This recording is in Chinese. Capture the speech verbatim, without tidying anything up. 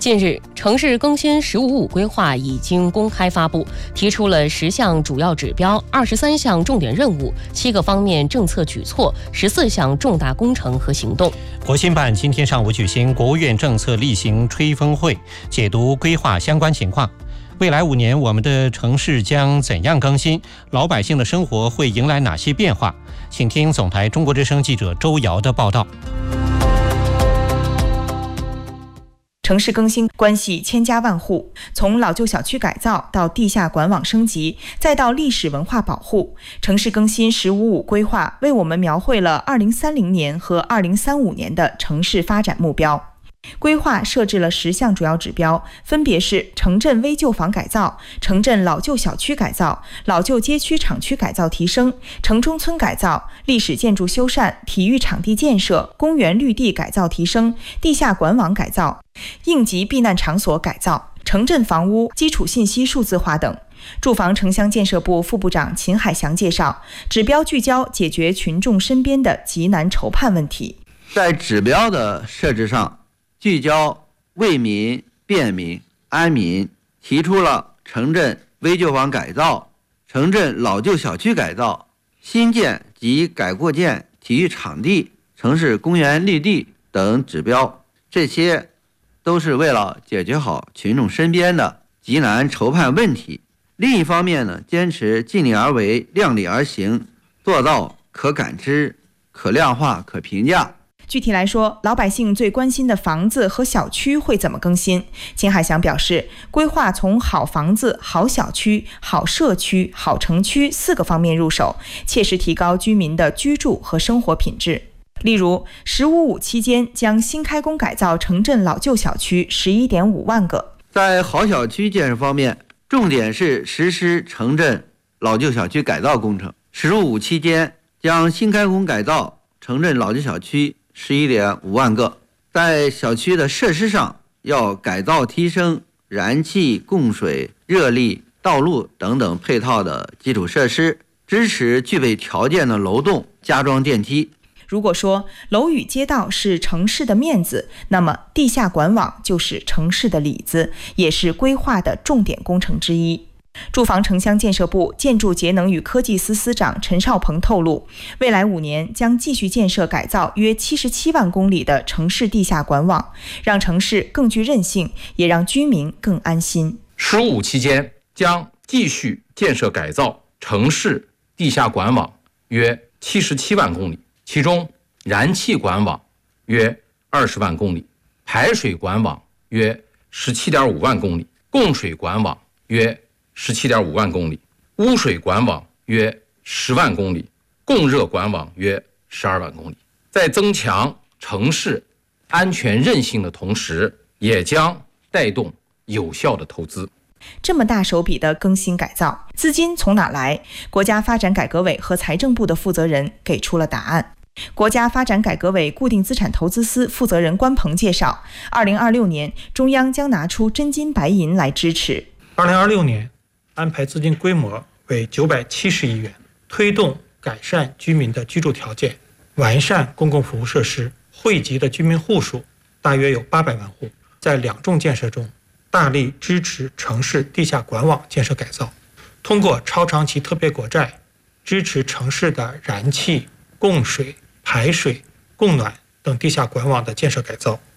近日，城市更新“十五五”规划已经公开发布，提出了十项主要指标、二十三项重点任务、七个方面政策举措、十四项重大工程和行动。 国新办今天上午举行国务院政策例行吹风会，解读规划相关情况。未来五年，我们的城市将怎样更新？老百姓的生活会迎来哪些变化？请听总台中国之声记者周瑶的报道。 城市更新关系千家万户，从老旧小区改造到地下管网升级，再到历史文化保护，城市更新“十五五”规划为我们描绘了二零三零年和二零三五年的城市发展目标。规划设置了十项主要指标，分别是城镇危旧房改造、城镇老旧小区改造、老旧街区厂区改造提升、城中村改造、历史建筑修缮、体育场地建设、公园绿地改造提升、地下管网改造、应急避难场所改造、城镇房屋基础信息数字化等。住房城乡建设部副部长秦海祥介绍，指标聚焦解决群众身边的急难愁盼问题。 在指标的设置上，聚焦为民、便民、安民，提出了城镇危旧房改造、城镇老旧小区改造、新建及改扩建体育场地、城市公园绿地等指标，这些都是为了解决好群众身边的急难愁盼问题。另一方面呢，坚持尽力而为、量力而行，做到可感知、可量化、可评价。 具体来说，老百姓最关心的房子和小区会怎么更新？秦海祥表示，规划从好房子、好小区、好社区、好城区四个方面入手，切实提高居民的居住和生活品质。例如，“十五五”期间将新开工改造城镇老旧小区 十一点五万个。 在好小区建设方面，重点是实施城镇老旧小区改造工程。“十五五”期间将新开工改造城镇老旧小区十一点五万个。在小区的设施上，要改造提升燃气、供水、热力、道路等等配套的基础设施，支持具备条件的楼栋加装电梯。 如果说楼宇街道是城市的面子，那么地下管网就是城市的里子，也是规划的重点工程之一。住房城乡建设部建筑节能与科技司司长陈少鹏透露，未来五年将继续建设改造约七十七万公里的城市地下管网，让城市更具韧性，也让居民更安心。 十五五期间将继续建设改造城市地下管网约七十七万公里，其中燃气管网约二十万公里，排水管网约十七点五万公里，供水管网约十七点五万公里，污水管网约十万公里，供热管网约十二万公里。在增强城市安全韧性的同时，也将带动有效的投资。 这么大手笔的更新改造，资金从哪来？国家发展改革委和财政部的负责人给出了答案。国家发展改革委固定资产投资司负责人关鹏介绍，二零二六年中央将拿出真金白银来支持。 二零二六年安排资金规模为九百七十亿元，推动改善居民的居住条件，完善公共服务设施，惠及的居民户数大约有八百万户。在两重建设中，大力支持城市地下管网建设改造，通过超长期特别国债支持城市的燃气、供水、排水、供暖等地下管网的建设改造，